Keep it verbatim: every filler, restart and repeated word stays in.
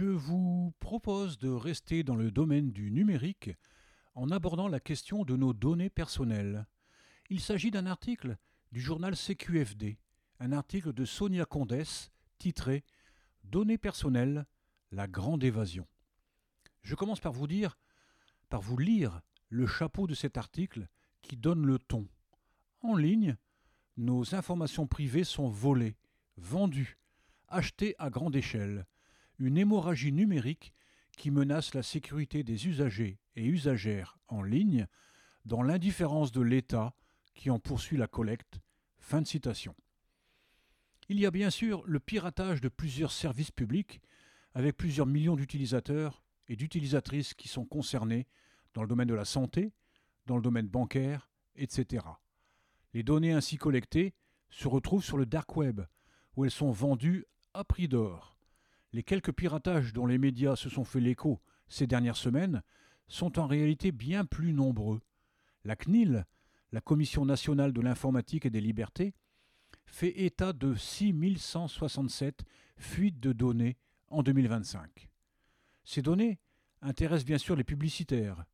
Je vous propose de rester dans le domaine du numérique en abordant la question de nos données personnelles. Il s'agit d'un article du journal C Q F D, un article de Sonia Condès titré Données personnelles, la grande évasion. Je commence par vous dire, par vous lire le chapeau de cet article qui donne le ton. En ligne, nos informations privées sont volées, vendues, achetées à grande échelle. Une hémorragie numérique qui menace la sécurité des usagers et usagères en ligne dans l'indifférence de l'État qui en poursuit la collecte. Fin de citation. Il y a bien sûr le piratage de plusieurs services publics avec plusieurs millions d'utilisateurs et d'utilisatrices qui sont concernés dans le domaine de la santé, dans le domaine bancaire, et cetera. Les données ainsi collectées se retrouvent sur le dark web où elles sont vendues à prix d'or. Les quelques piratages dont les médias se sont fait l'écho ces dernières semaines sont en réalité bien plus nombreux. La C N I L, la Commission nationale de l'informatique et des libertés, fait état de six mille cent soixante-sept fuites de données en deux mille vingt-cinq. Ces données intéressent bien sûr les publicitaires,